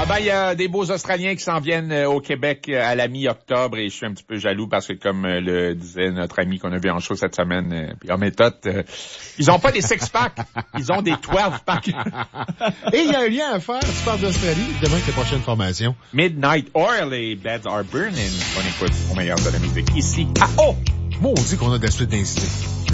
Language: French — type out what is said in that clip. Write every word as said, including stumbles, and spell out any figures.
Ah ben, il y a des beaux Australiens qui s'en viennent euh, au Québec euh, à la mi-octobre et je suis un petit peu jaloux parce que, comme euh, le disait notre ami qu'on a vu en show cette semaine, euh, puis en méthode, euh, ils ont pas des six-packs, ils ont des douze-packs. Et il y a un lien à faire, tu parles d'Australie, demain avec la prochaine formation. Midnight Oil, les Beds Are Burning. On écoute au meilleur de la musique ici à O. Maudit qu'on a de la suite d'incités.